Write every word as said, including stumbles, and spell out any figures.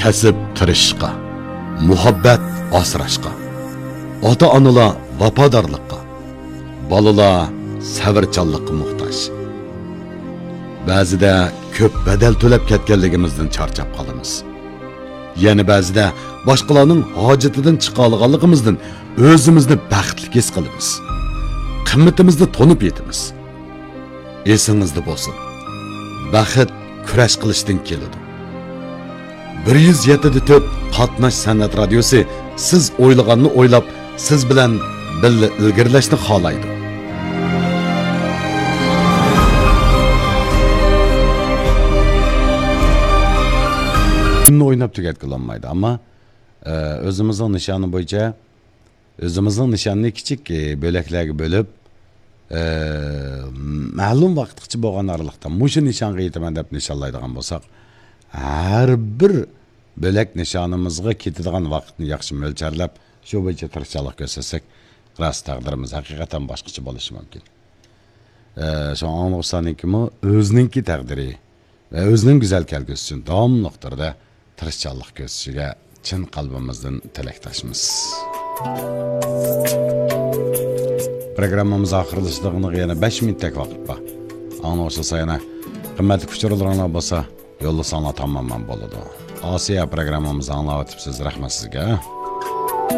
kasb tirishishga, muhabbat asrashga, ota-onalar vafodorlikqa, bolalar sabrchanlikqa muhtoj. Ba'zida ko'p badal to'lab ketganligimizdan charchab qolamiz. Yana ba'zida boshqalarning hojatidan chiqa olganligimizdan o'zimizni baxtli his qilamiz. Qimmatimizni tonib yetamiz. Esingizda bo'lsin. Baxt kurash qilishdan keladi. bir yuz yetti nuqta to'rt qatnash san'at radiosi siz o'ylaganni o'ylab, siz bilan birga ilgirlashni xohlaydi. Kimni o'ynab tugatga olmaydi, ammo o'zimizning nishoni bo'yicha o'zimizning nishonni kichik bo'laklarga bo'lib, ma'lum vaqtgacha bo'lgan oraliqda mushu nishonga yetaman deb nishonlaydigan bo'lsak, har bir bo'lak nishonimizga ketadigan vaqtni yaxshi mo'lcharlab, shu bo'yicha tirishchilik ko'rsatsak, rost taqdirimiz haqiqatan boshqacha bo'lishi mumkin. Shu Anglosaninkimi o'zininki taqdiri va o'zining go'zal kelgusi uchun davomli turda tirishchilik ko'rsatishiga chin qalbimizdan tilakdoshmiz. Programmamiz oxirlashdig'iga yana besh minutlik vaqt bor. Anglashsa yana qimmatli kuchurlarlar bo'lsa, yo'llasanglar tamomman bo'ladi. Osiyo programmamizni anglab o'tibsiz, rahmat sizga.